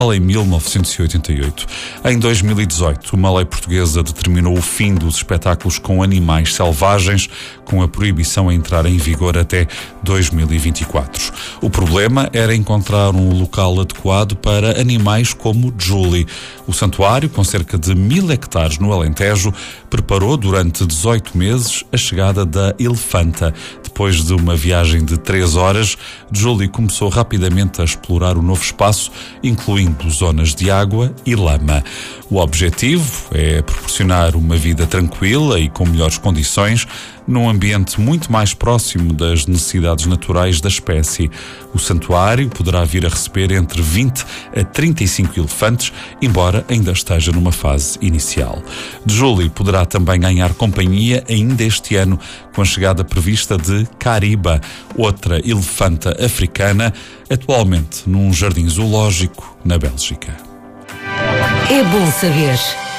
em 1988. Em 2018, uma lei portuguesa determinou o fim dos espetáculos com animais selvagens, com a proibição a entrar em vigor até 2024. O problema era encontrar um local adequado para animais como Julie. O santuário, com cerca de 1000 hectares no Alentejo, preparou durante 18 meses a chegada da elefanta. Depois de uma viagem de 3 horas, Julie começou rapidamente a explorar o novo espaço, incluindo zonas de água e lama. O objetivo é proporcionar uma vida tranquila e com melhores condições, num ambiente muito mais próximo das necessidades naturais da espécie. O santuário poderá vir a receber entre 20 a 35 elefantes, embora ainda esteja numa fase inicial. Julie poderá também ganhar companhia ainda este ano, com a chegada prevista de Cariba, outra elefanta africana, atualmente num jardim zoológico na Bélgica. É bom saber.